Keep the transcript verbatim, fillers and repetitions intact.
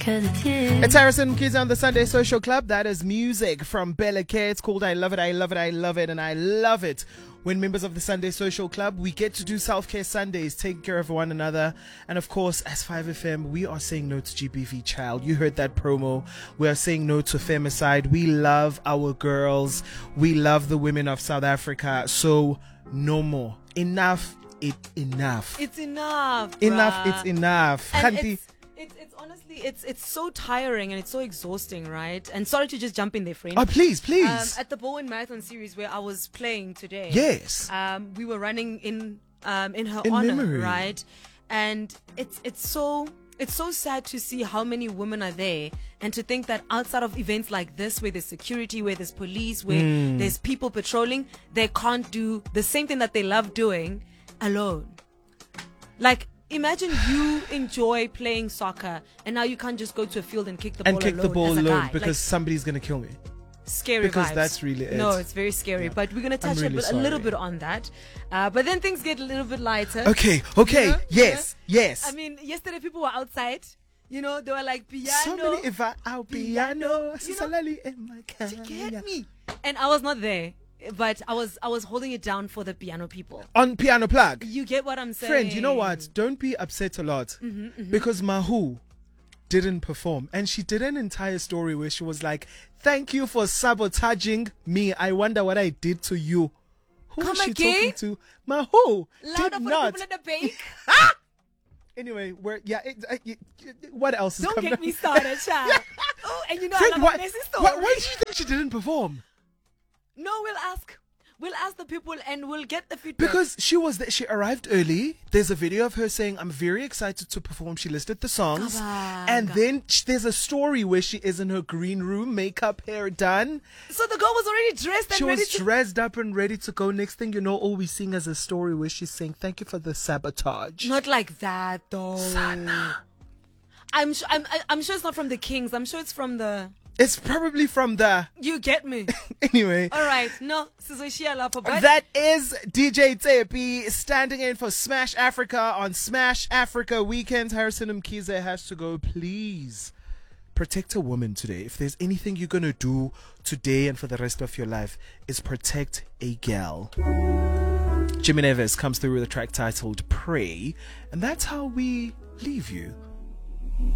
Cause it's you. It's Harrison Mkhize on the Sunday Social Club. That is music from Bella K. It's called I Love It, I Love It, I Love It, and I love it when members of the Sunday Social Club, we get to do self-care Sundays, taking care of one another. And of course, as five F M, we are saying no to G B V child. You heard that promo. We are saying no to femicide. We love our girls. We love the women of South Africa. So no more. Enough. It enough. It's enough. Enough. Bruh. It's enough. And Khanti, it's, it's it's honestly it's it's so tiring and it's so exhausting, right? And sorry to just jump in there, friend. oh please, please. Um, at the Bowen Marathon series where I was playing today, yes. um, we were running in um in her In honor, memory. right? And it's it's so it's so sad to see how many women are there, and to think that outside of events like this, where there's security, where there's police, where Mm. there's people patrolling, they can't do the same thing that they love doing alone. Like, imagine you enjoy playing soccer and now you can't just go to a field and kick the and ball kick alone the ball as a alone guy. because Like, somebody's gonna kill me. scary because vibes. that's really it. No, it's very scary. Yeah. But we're gonna touch I'm a, really bit, a little sorry. bit on that. Uh, but then things get a little bit lighter. Okay, okay, You know? yes, yes. I mean, yesterday people were outside. You know, they were like piano. so many if I out piano, You know, Salali in my car. Did you get me? And I was not there, but I was I was holding it down for the piano people. On Piano Plug. You get what I'm saying, Friend, you know what? Don't be upset a lot Mm-hmm, mm-hmm. because Mahu didn't perform, and she did an entire story where she was like, "Thank you for sabotaging me. I wonder what I did to you." Who Come was she again? talking to? Mahu Louder did for not. the people at the bank. Anyway, we're yeah. It, uh, it, it- what else is Don't coming get up? me started, child. Oh, and you know Friend, I love why, a messy story. why, why did you think she didn't perform? No, we'll ask. We'll ask the people and we'll get the feedback. Because she was there, she arrived early. There's a video of her saying, "I'm very excited to perform." She listed the songs, Kabanga. and then sh- there's a story where she is in her green room, makeup, hair done. So the girl was already dressed and She ready was to. dressed up and ready to go. Next thing you know, all we sing is a story where she's saying, "Thank you for the sabotage." Not like that, though. Sana. I'm sure. I'm. I- I'm sure it's not from the Kings. I'm sure it's from the. It's probably from the You get me. anyway. All right. No, Sizoshia Lapa, but That is D J Tepi standing in for Smash Africa on Smash Africa Weekends. Harrison Mkhize has to go. Please protect a woman today. If there's anything you're going to do today and for the rest of your life, is protect a gal. Jimmy Neves comes through with a track titled Pray, and that's how we leave you